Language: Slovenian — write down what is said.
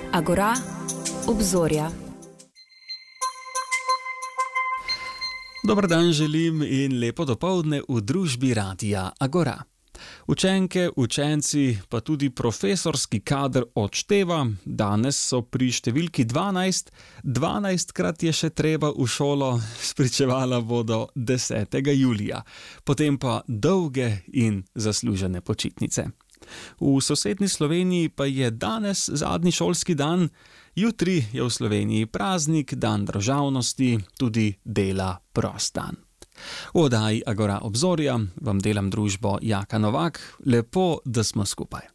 Agora, obzorja. Dober dan želim in lepo dopoldne v družbi Radia Agora. Učenke, učenci, pa tudi profesorski kader odšteva. Danes so pri številki 12. 12krat je še treba v šolo, spričevala bodo 10. julija. Potem pa dolge in zaslužene počitnice. V sosednji Sloveniji pa je danes zadnji šolski dan, jutri je v Sloveniji praznik, dan državnosti, tudi dela prost dan. V oddaji Agora obzorja vam delam družbo Jaka Novak, lepo, da smo skupaj.